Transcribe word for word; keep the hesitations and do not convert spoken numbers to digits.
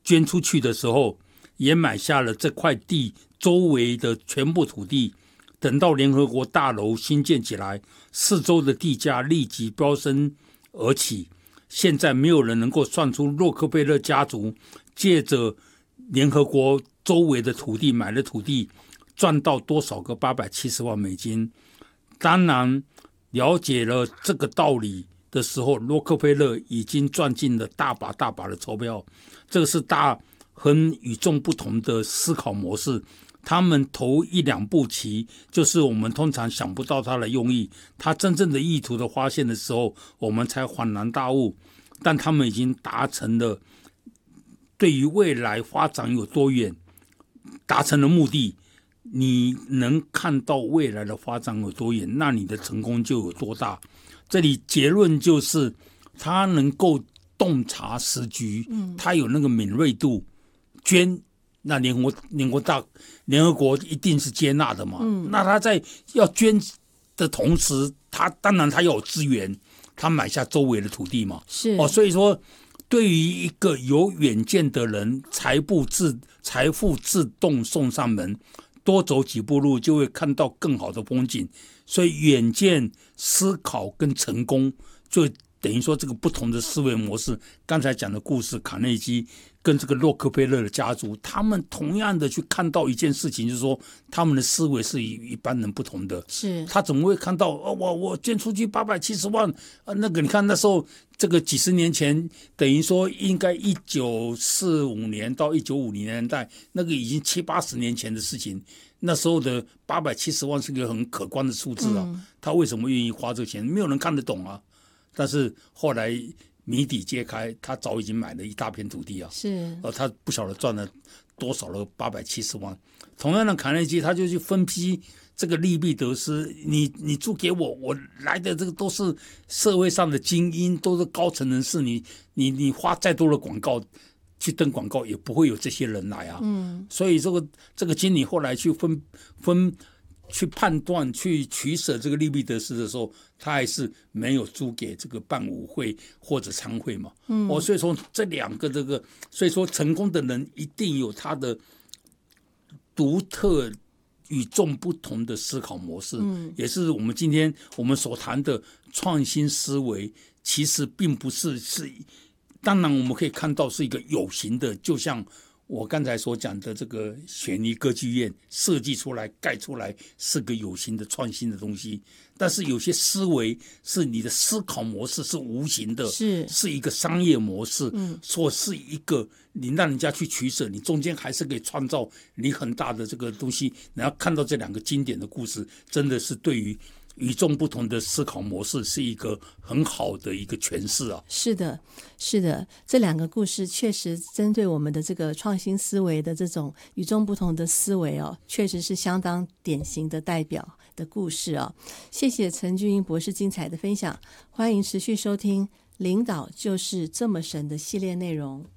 捐出去的时候，也买下了这块地周围的全部土地。等到联合国大楼新建起来，四周的地价立即飙升而起。现在没有人能够算出洛克菲勒家族借着联合国周围的土地买了土地赚到多少个八百七十万美金。当然了解了这个道理的时候，洛克菲勒已经赚进了大把大把的钞票。这个是大很与众不同的思考模式。他们投一两步棋，就是我们通常想不到他的用意，他真正的意图的发现的时候，我们才恍然大悟。但他们已经达成了对于未来发展有多远，达成了目的。你能看到未来的发展有多远，那你的成功就有多大。这里结论就是，他能够洞察时局，他有那个敏锐度，捐。那联合联合大联合国一定是接纳的嘛？嗯、那他在要捐的同时，他当然他要有资源，他买下周围的土地嘛。 是哦，所以说，对于一个有远见的人，财富自财富自动送上门，多走几步路就会看到更好的风景。所以远见、思考跟成功，就等于说这个不同的思维模式。刚才讲的故事，卡内基跟这个洛克菲勒的家族，他们同样的去看到一件事情，就是说他们的思维是与一般人不同的。 是他怎么会看到哦，我我捐出去八百七十万、呃、那个你看那时候这个几十年前，等于说应该一九四五年到一九五零年代，那个已经七八十年前的事情。那时候的八百七十万是个很可观的数字啊、嗯，他为什么愿意花这个钱？没有人看得懂啊。但是后来谜底揭开，他早已经买了一大片土地啊， 是， 呃，他不晓得赚了多少了八百七十万。同样的，卡内基他就去分析这个利弊得失，你你租给我，我来的这个都是社会上的精英，都是高层人士，你你你花再多的广告去登广告，也不会有这些人来啊。嗯，所以这个这个经理后来去分分。去判断、去取舍这个利弊得失的时候，他还是没有租给这个办舞会或者餐会嘛。嗯，哦，所以说这两个这个，所以说成功的人一定有他的独特、与众不同的思考模式。嗯，也是我们今天我们所谈的创新思维，其实并不是是，当然我们可以看到是一个有形的，就像我刚才所讲的这个雪梨歌剧院设计出来盖出来是个有形的创新的东西，但是有些思维是你的思考模式是无形的， 是是一个商业模式，嗯，说是一个你让人家去取舍，你中间还是可以创造你很大的这个东西。你要看到这两个经典的故事，真的是对于与众不同的思考模式是一个很好的一个诠释啊！ 是的，是的，这两个故事确实针对我们的这个创新思维的这种与众不同的思维哦，确实是相当典型的代表的故事哦。谢谢陈俊英博士精彩的分享，欢迎持续收听《领导就是这么神》的系列内容。